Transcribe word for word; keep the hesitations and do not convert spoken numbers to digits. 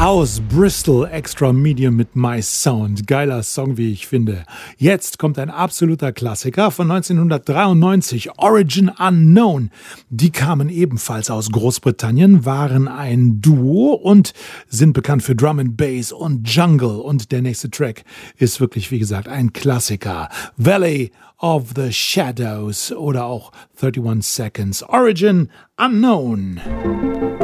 Aus Bristol, Extra Medium mit My Sound. Geiler Song, wie ich finde. Jetzt kommt ein absoluter Klassiker von neunzehnhundertdreiundneunzig, Origin Unknown. Die kamen ebenfalls aus Großbritannien, waren ein Duo und sind bekannt für Drum and Bass und Jungle. Und der nächste Track ist wirklich, wie gesagt, ein Klassiker. Valley of the Shadows oder auch einunddreißig Seconds. Origin Unknown.